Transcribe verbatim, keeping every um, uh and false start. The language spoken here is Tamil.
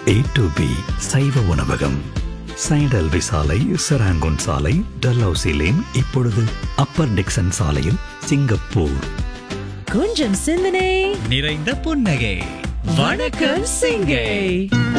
ஏ டு பி சைவ உணவகம். சைடல்வி சாலை, செராங்கோன் சாலை, டல்ஹவுசி லேன், இப்பொழுது அப்பர் டிக்சன் சாலையில், சிங்கப்பூர். கொஞ்சம் சிந்தனை நிறைந்த புன்னகை. வணக்கம் சிங்கை.